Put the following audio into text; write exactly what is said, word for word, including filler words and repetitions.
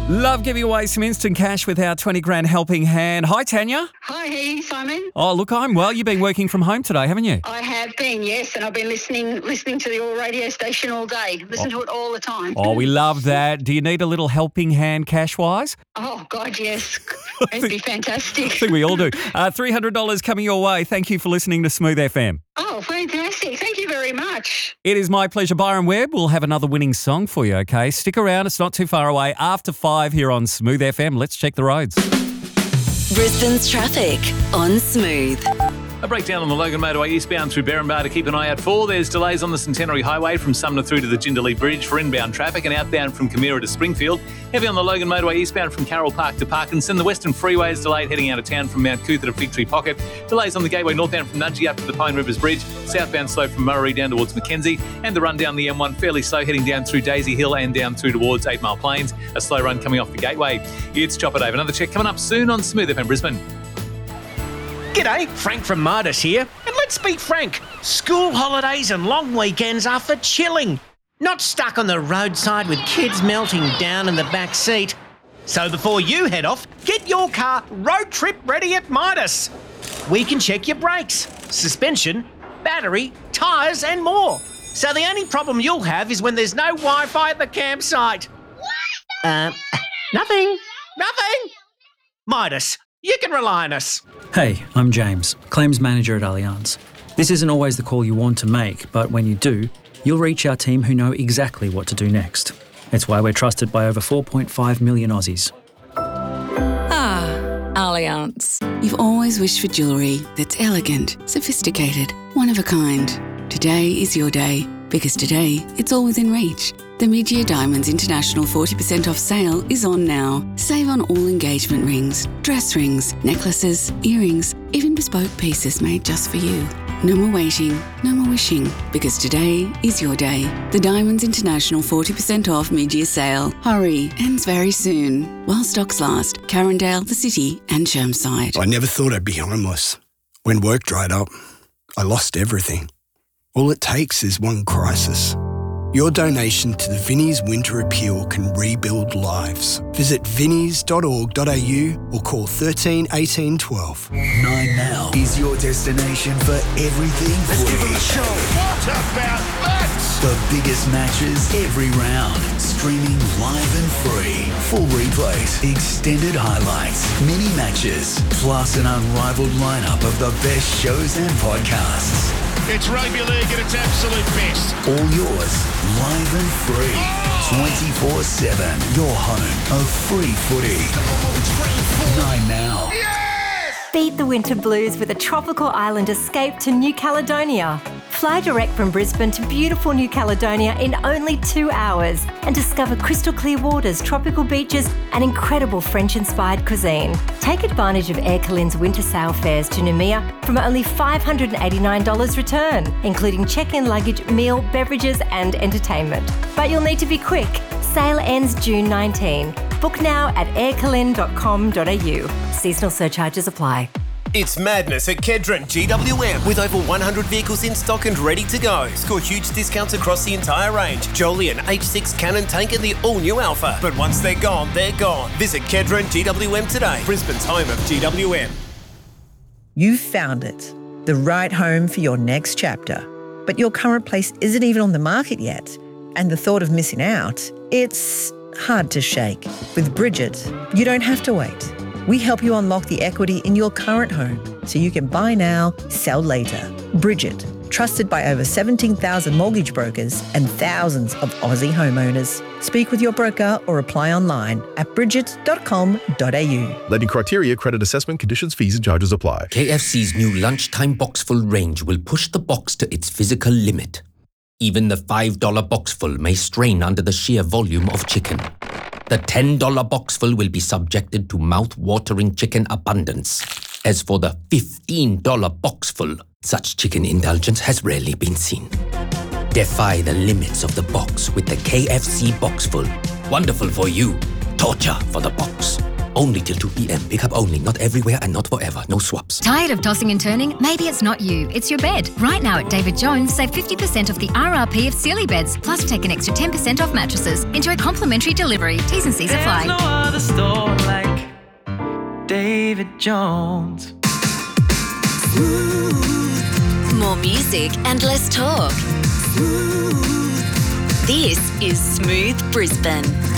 Love giving away some instant cash with our twenty grand helping hand. Hi, Tanya. Hi, hey, Simon. Oh, look, I'm well. You've been working from home today, haven't you? I have been, yes, and I've been listening listening to the All radio station all day. Listen oh. to it all the time. Oh, we love that. Do you need a little helping hand cash-wise? Oh, God, yes. It'd be fantastic. I think we all do. Uh, three hundred dollars coming your way. Thank you for listening to Smooth F M. Oh, fantastic. Thank you very much. It is my pleasure. Byron Webb, we'll have another winning song for you, okay? Stick around. It's not too far away. After five here on Smooth F M. Let's check the roads. Brisbane's traffic on Smooth. A breakdown on the Logan Motorway eastbound through Berrinbar to keep an eye out for. There's delays on the Centenary Highway from Sumner through to the Jindalee Bridge for inbound traffic and outbound from Camira to Springfield. Heavy on the Logan Motorway eastbound from Carroll Park to Parkinson. The Western Freeway is delayed heading out of town from Mount Cootha to Fig Tree Pocket. Delays on the Gateway northbound from Nudgee up to the Pine Rivers Bridge. Southbound slow from Murray down towards Mackenzie. And the run down the M one fairly slow heading down through Daisy Hill and down through towards Eight Mile Plains. A slow run coming off the Gateway. It's Chopper Dave. Another check coming up soon on Smooth F M Brisbane. G'day, Frank from Midas here. And let's be frank, school holidays and long weekends are for chilling, not stuck on the roadside with kids melting down in the back seat. So before you head off, get your car road trip ready at Midas. We can check your brakes, suspension, battery, tyres and more. So the only problem you'll have is when there's no Wi-Fi at the campsite. Uh, nothing, nothing. Midas. You can rely on us. Hey, I'm James, Claims Manager at Allianz. This isn't always the call you want to make, but when you do, you'll reach our team who know exactly what to do next. It's why we're trusted by over four point five million Aussies. Ah, Allianz. You've always wished for jewellery that's elegant, sophisticated, one of a kind. Today is your day, because today it's all within reach. The Mid-Year Diamonds International forty percent off sale is on now. Save on all engagement rings, dress rings, necklaces, earrings, even bespoke pieces made just for you. No more waiting, no more wishing, because today is your day. The Diamonds International forty percent off mid-year sale. Hurry, ends very soon. While stocks last. Carindale, the City and Chermside. I never thought I'd be homeless. When work dried up, I lost everything. All it takes is one crisis. Your donation to the Vinnie's Winter Appeal can rebuild lives. Visit vinnies dot org dot a u or call thirteen eighteen twelve. Nine Now is your destination for everything Let's footy. give them a show. What about that? The biggest matches every round. Streaming live and free. Full replays, extended highlights, mini matches, plus an unrivaled lineup of the best shows and podcasts. It's rugby league at its absolute best. All yours, live and free, twenty-four seven. Your home of free footy. Nine Now. Beat the winter blues with a tropical island escape to New Caledonia. Fly direct from Brisbane to beautiful New Caledonia in only two hours and discover crystal clear waters, tropical beaches and incredible French-inspired cuisine. Take advantage of Air Calin's winter sail fares to Noumea from only five hundred eighty-nine dollars return, including check-in luggage, meal, beverages and entertainment. But you'll need to be quick. Sale ends June nineteenth. Book now at air calin dot com dot a u. Seasonal surcharges apply. It's madness at Kedron G W M with over one hundred vehicles in stock and ready to go. Score huge discounts across the entire range. Jolian, H six, Cannon, Tank and the all-new Alpha. But once they're gone, they're gone. Visit Kedron G W M today, Brisbane's home of G W M. You've found it, the right home for your next chapter. But your current place isn't even on the market yet. And the thought of missing out, it's hard to shake. With Bridget, you don't have to wait. We help you unlock the equity in your current home so you can buy now, sell later. Bridget, trusted by over seventeen thousand mortgage brokers and thousands of Aussie homeowners. Speak with your broker or apply online at bridget dot com dot a u. Lending criteria, credit assessment, conditions, fees and charges apply. K F C's new lunchtime boxful range will push the box to its physical limit. Even the five dollar boxful may strain under the sheer volume of chicken. The ten dollar boxful will be subjected to mouth-watering chicken abundance. As for the fifteen dollar boxful, such chicken indulgence has rarely been seen. Defy the limits of the box with the K F C boxful. Wonderful for you, torture for the box. Only till two p.m. Pick up only. Not everywhere and not forever. No swaps. Tired of tossing and turning? Maybe it's not you, it's your bed. Right now at David Jones, save fifty percent off the R R P of Sealy beds, plus take an extra ten percent off mattresses. Enjoy complimentary delivery. T's and C's apply. There's no other store like David Jones. More music and less talk. This is Smooth Brisbane.